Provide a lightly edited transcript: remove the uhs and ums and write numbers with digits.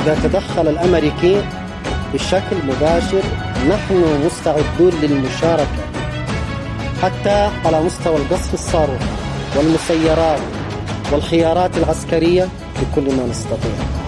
إذا تدخل الأمريكي بشكل مباشر نحن مستعدون للمشاركة، حتى على مستوى القصف الصاروخي والمسيرات والخيارات العسكرية بكل ما نستطيع.